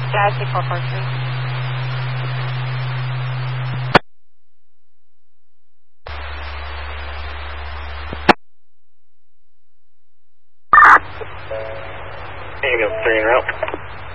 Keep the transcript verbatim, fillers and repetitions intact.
Yeah, I see four four three. Ambulance three en route.